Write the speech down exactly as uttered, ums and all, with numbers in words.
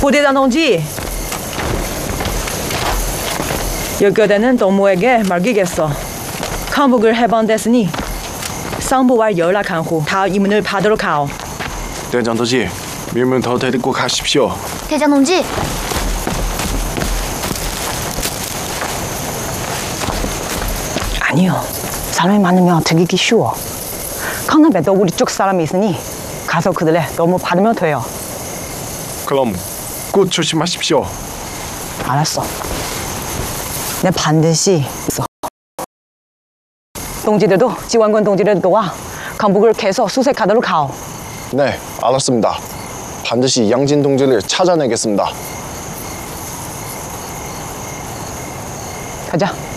부대장 동지, 여교대는 동무에게 맡기겠어. 감옥을 해방됐으니 상부와 연락한 후 다음 임문을 받으러 가오. 대장 동지, 밀문 더 데리고 가십시오. 대장 동지. 아니요. 사람이 많으면 들키기 쉬워. 강남에도 우리 쪽 사람이 있으니 가서 그들의 너무 받으면 돼요. 그럼 꼭 조심하십시오. 알았어. 내 반드시 있어. 동지들도 지원군 동지를 도와 강북을 계속 수색하도록 하오. 네, 알았습니다. 반드시 양진 동지를 찾아내겠습니다. 가자.